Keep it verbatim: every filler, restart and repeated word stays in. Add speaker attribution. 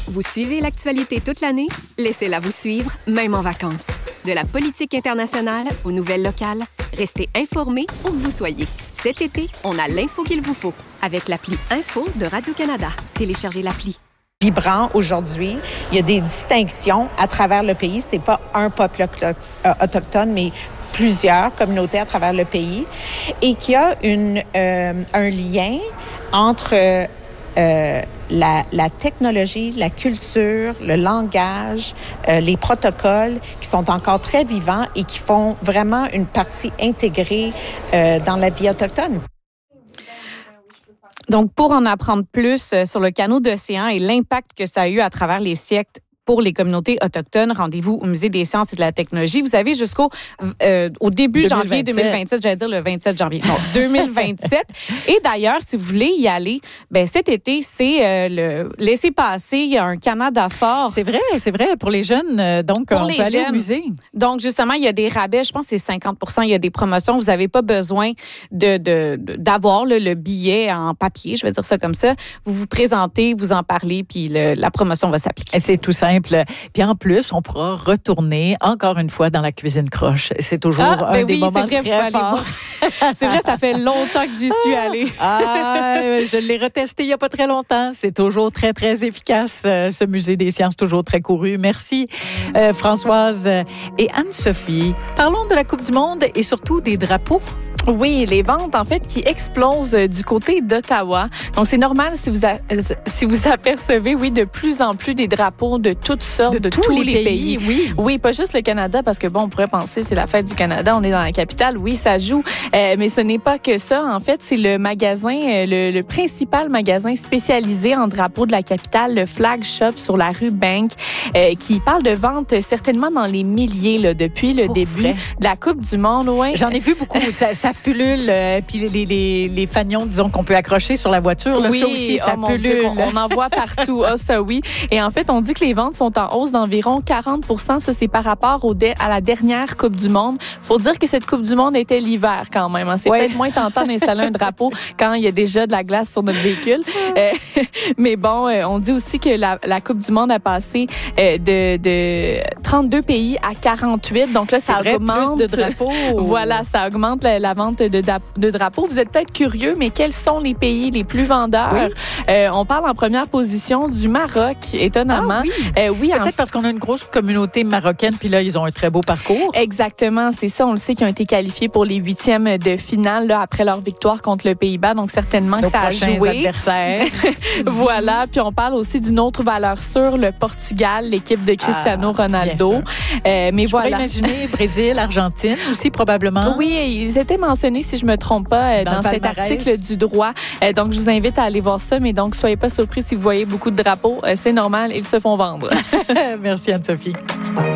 Speaker 1: Vous suivez l'actualité toute l'année? Laissez-la vous suivre, même en vacances. De la politique internationale aux nouvelles locales, restez informés où que vous soyez. Cet été, on a l'info qu'il vous faut avec l'appli Info de Radio-Canada. Téléchargez l'appli.
Speaker 2: Vibrant aujourd'hui. Il y a des distinctions à travers le pays. C'est pas un peuple autochtone, mais plusieurs communautés à travers le pays. Et qu'il y a une, euh, un lien entre euh, la, la technologie, la culture, le langage, euh, les protocoles qui sont encore très vivants et qui font vraiment une partie intégrée euh, dans la vie autochtone.
Speaker 3: Donc, pour en apprendre plus sur le canot d'océan et l'impact que ça a eu à travers les siècles pour les communautés autochtones, rendez-vous au Musée des sciences et de la technologie. Vous avez jusqu'au euh, au début deux mille vingt-sept. Janvier deux mille vingt-sept, j'allais dire le vingt-sept janvier, non, deux mille vingt-sept. Et d'ailleurs, si vous voulez y aller, ben cet été, c'est euh, le laissez-passer. Il y a un Canada fort.
Speaker 4: C'est vrai, c'est vrai. Pour les jeunes, euh, donc,
Speaker 3: pour
Speaker 4: on
Speaker 3: les
Speaker 4: peut aller
Speaker 3: jeunes.
Speaker 4: au musée.
Speaker 3: Donc, justement, il y a des rabais. Je pense que c'est cinquante pour cent. Il y a des promotions. Vous n'avez pas besoin de, de, de d'avoir là, le billet en papier, je vais dire ça comme ça. Vous vous présentez, vous en parlez, puis le, la promotion va s'appliquer.
Speaker 4: Et c'est tout simple. Puis en plus, on pourra retourner encore une fois dans la cuisine croche. C'est toujours
Speaker 3: ah,
Speaker 4: un
Speaker 3: ben
Speaker 4: des
Speaker 3: oui,
Speaker 4: moments
Speaker 3: c'est vrai,
Speaker 4: très forts.
Speaker 3: C'est vrai, ça fait longtemps que j'y suis allée.
Speaker 4: Ah, je l'ai retesté il n'y a pas très longtemps. C'est toujours très, très efficace, ce musée des sciences, toujours très couru. Merci, euh, Françoise et Anne-Sophie. Parlons de la Coupe du monde et surtout des drapeaux.
Speaker 5: Oui, les ventes, en fait, qui explosent du côté d'Ottawa. Donc, c'est normal si vous, a, si vous apercevez, oui, de plus en plus des drapeaux de toutes sortes, de, de tous, tous les, les pays. pays.
Speaker 4: Oui.
Speaker 5: Oui, pas juste le Canada, parce que, bon, on pourrait penser c'est la fête du Canada, on est dans la capitale. Oui, ça joue. Euh, mais ce n'est pas que ça. En fait, c'est le magasin, le, le principal magasin spécialisé en drapeaux de la capitale, le Flag Shop sur la rue Bank, euh, qui parle de ventes certainement dans les milliers, là, depuis le
Speaker 4: Pour
Speaker 5: début
Speaker 4: vrai.
Speaker 5: de la Coupe du monde. Ouais.
Speaker 4: J'en ai vu beaucoup. ça, ça pullule, euh, puis les, les, les fanions, disons, qu'on peut accrocher sur la voiture. Là,
Speaker 5: oui,
Speaker 4: ça aussi, ça
Speaker 5: oh mon
Speaker 4: pullule.
Speaker 5: Dieu, on, on en voit partout. Ah, ça oui. Et en fait, on dit que les ventes sont en hausse d'environ quarante pour cent. Ça, c'est par rapport au de, à la dernière Coupe du monde. Faut dire que cette Coupe du monde était l'hiver quand même. Hein. C'est
Speaker 4: ouais.
Speaker 5: peut-être moins tentant d'installer un drapeau quand il y a déjà de la glace sur notre véhicule. Euh, mais bon, euh, on dit aussi que la, la Coupe du monde a passé euh, de, de trente-deux pays à quarante-huit. Donc là, ça
Speaker 4: c'est
Speaker 5: augmente.
Speaker 4: Vrai, plus de drapeaux.
Speaker 5: Voilà, ça augmente la, la vente de, de drapeaux. Vous êtes peut-être curieux, mais quels sont les pays les plus vendeurs?
Speaker 4: Oui.
Speaker 5: Euh, on parle en première position du Maroc, étonnamment.
Speaker 4: Ah, oui,
Speaker 5: euh, oui
Speaker 4: peut-être
Speaker 5: en...
Speaker 4: parce qu'on a une grosse communauté marocaine, puis là, ils ont un très beau parcours.
Speaker 5: Exactement, c'est ça. On le sait qu'ils ont été qualifiés pour les huitièmes de finale là, après leur victoire contre le Pays-Bas. Donc, certainement
Speaker 4: Nos
Speaker 5: que ça a joué.
Speaker 4: Adversaires.
Speaker 5: Voilà. Puis, on parle aussi d'une autre valeur sûre, le Portugal, l'équipe de Cristiano
Speaker 4: ah,
Speaker 5: Ronaldo. Euh, mais
Speaker 4: je
Speaker 5: voilà.
Speaker 4: pourrais imaginer Brésil, Argentine aussi, probablement.
Speaker 5: Oui, ils étaient mentionnés, si je me trompe pas, dans, dans cet article du droit. Euh, donc, je vous invite à aller voir ça. Mais donc, soyez pas surpris si vous voyez beaucoup de drapeaux. Euh, c'est normal, ils se font vendre.
Speaker 4: Merci Anne-Sophie.